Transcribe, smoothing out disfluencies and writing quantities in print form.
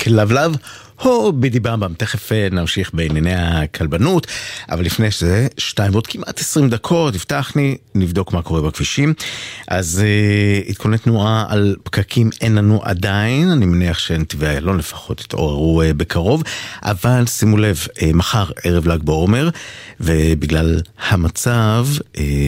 כלבלב או בדיבם, תכף נמשיך בענייני הכלבנות, אבל לפני שזה 2 עוד כמעט 20 דקות, הבטחני, נבדוק מה קורה בכבישים. אז התכונן תנועה על פקקים אין לנו עדיין, אני מניח שנתיבי איילון לפחות התעוררו בקרוב, אבל שימו לב, מחר ערב ל"ג בעומר, ובגלל המצב